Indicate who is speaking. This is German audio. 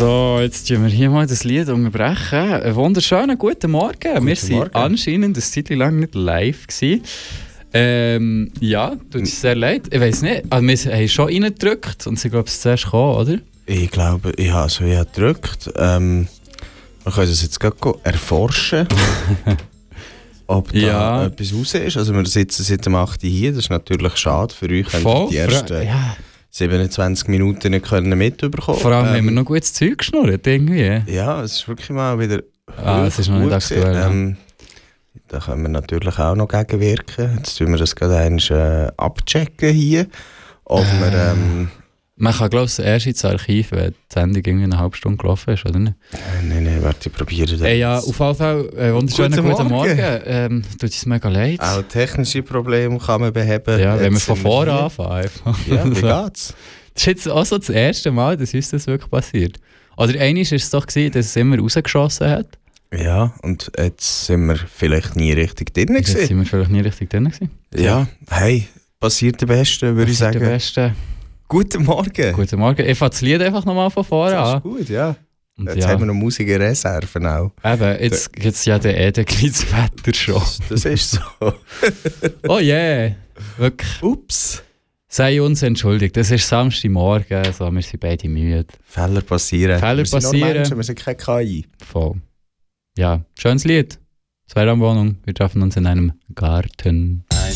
Speaker 1: So, jetzt tun wir hier mal das Lied unterbrechen. Einen wunderschönen guten Morgen. Wir waren anscheinend eine Zeit lang nicht live gewesen. Ja, tut uns sehr leid. Ich weiss nicht, also wir haben schon reingedrückt und sie glaube ich zuerst gekommen, oder?
Speaker 2: Ich glaube, ich habe so gedrückt. Wir können das jetzt gerade erforschen, ob da etwas raus ist. Also wir sitzen seit dem 8. Uhr hier, das ist natürlich schade für euch, wenn ihr die ersten 27 Minuten nicht mitbekommen.
Speaker 1: Vor allem haben wir noch gutes Zeug geschnurrt irgendwie.
Speaker 2: Ja, es ist wirklich mal wieder
Speaker 1: es ist noch nicht aktuell.
Speaker 2: Da können wir natürlich auch noch gegenwirken. Jetzt tun wir das gerade einmal abchecken hier. Ob wir,
Speaker 1: man kann glaube ich erst ins Archiv, wenn die Sendung irgendwie eine halbe Stunde gelaufen ist, oder nicht?
Speaker 2: Nein, warte, ich probiere das.
Speaker 1: Ja, auf jeden Fall wunderschönen guten Morgen. Tut uns mega leid.
Speaker 2: Auch technische Probleme kann man beheben.
Speaker 1: Ja, wenn wir von vorne anfangen.
Speaker 2: Ja, wie geht's?
Speaker 1: Das ist jetzt auch so das erste Mal, dass uns das wirklich passiert. Oder einmal war es doch, dass es immer rausgeschossen hat.
Speaker 2: Ja, und jetzt sind wir vielleicht nie richtig drin gewesen.
Speaker 1: Jetzt sind wir vielleicht nie richtig drin gewesen.
Speaker 2: Ja, hey, passiert der Beste, würde ich sagen.
Speaker 1: Der Beste.
Speaker 2: Guten Morgen.
Speaker 1: Guten Morgen. Ich fange das Lied einfach nochmal von vorne an.
Speaker 2: Das ist gut, ja. Und jetzt
Speaker 1: ja.
Speaker 2: haben wir noch Musik in Reserven auch.
Speaker 1: Eben, jetzt gibt es ja das Wetter schon.
Speaker 2: Das ist so.
Speaker 1: Oh yeah, wirklich.
Speaker 2: Ups.
Speaker 1: Sei uns entschuldigt, es ist Samstagmorgen, also wir sind beide müde.
Speaker 2: Fehler passieren.
Speaker 1: Wir sind
Speaker 2: Menschen, wir sind keine KI.
Speaker 1: Voll. Ja, schönes Lied. Zweiraumwohnung, wir treffen uns in einem Garten.